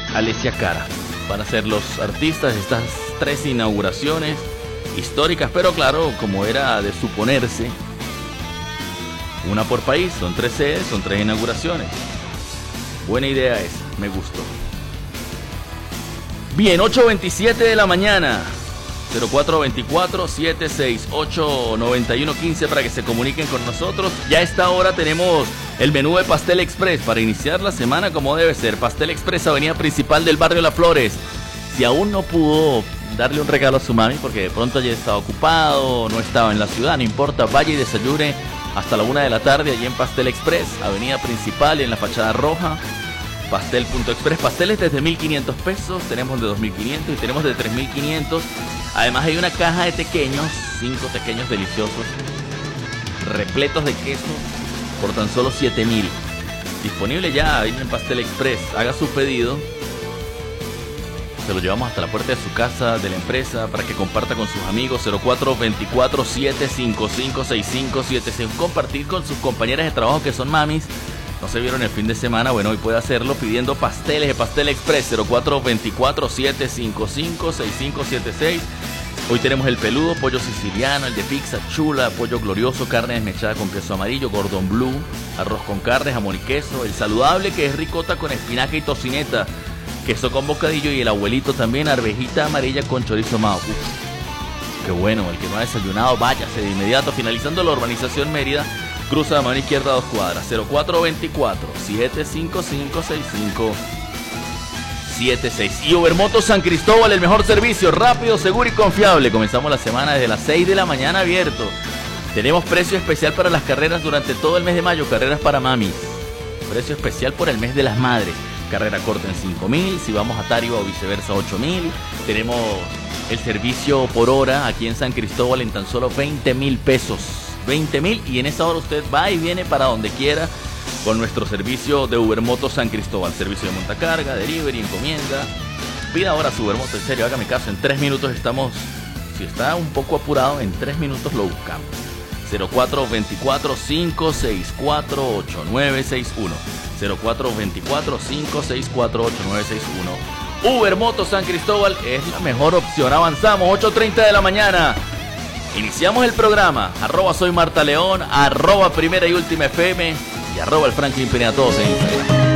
Alessia Cara. Van a ser los artistas de estas 3 inauguraciones históricas, pero claro, como era de suponerse, una por país, son 3 sedes, son 3 inauguraciones. Buena idea esa, me gustó. Bien, 8:27 de la mañana. 0424-768-9115 para que se comuniquen con nosotros. Ya a esta hora tenemos el menú de Pastel Express para iniciar la semana como debe ser. Pastel Express, avenida principal del barrio Las Flores. Si aún no pudo darle un regalo a su mami porque de pronto ya estaba ocupado, no estaba en la ciudad, no importa, vaya y desayune hasta la 1 de la tarde allí en Pastel Express, avenida principal en la fachada roja. Pastel.express, pasteles desde 1.500 pesos, tenemos de 2.500 y tenemos de 3.500. Además hay una caja de tequeños, 5 tequeños deliciosos, repletos de queso, por tan solo 7.000. Disponible ya ahí en Pastel Express. Haga su pedido, se lo llevamos hasta la puerta de su casa, de la empresa, para que comparta con sus amigos. 0424-755-6576. Compartir con sus compañeras de trabajo que son mamis. No se vieron el fin de semana, bueno, hoy puede hacerlo pidiendo pasteles de Pastel Express. 0424-755-6576. Hoy tenemos el peludo, pollo siciliano, el de pizza chula, pollo glorioso, carne desmechada con queso amarillo, gordon blue, arroz con carne, jamón y queso, el saludable que es ricota con espinaca y tocineta, queso con bocadillo y el abuelito también, arvejita amarilla con chorizo ahumado. Uf, qué bueno, el que no ha desayunado, váyase de inmediato. Finalizando la urbanización Mérida, cruza de mano izquierda 2 cuadras. 0424-755-6576. Y Ubermotos San Cristóbal, el mejor servicio, rápido, seguro y confiable. Comenzamos la semana desde las 6 de la mañana abierto. Tenemos precio especial para las carreras durante todo el mes de mayo, carreras para mamis. Precio especial por el mes de las madres. Carrera corta en 5.000, si vamos a Tariba o viceversa 8.000. Tenemos el servicio por hora aquí en San Cristóbal en tan solo 20.000 pesos. 20.000 y en esa hora usted va y viene para donde quiera con nuestro servicio de Ubermotos San Cristóbal. Servicio de montacarga, delivery, encomienda. Pida ahora su Ubermoto, en serio, hágame caso, en 3 minutos estamos. Si está un poco apurado, en 3 minutos lo buscamos. 0424-564-8961. 0424-564-8961. Ubermotos San Cristóbal es la mejor opción. Avanzamos, 8:30 de la mañana. Iniciamos el programa. @soy Marta León, @Primera y Última FM y @el Franklin Pineda, todos en Instagram.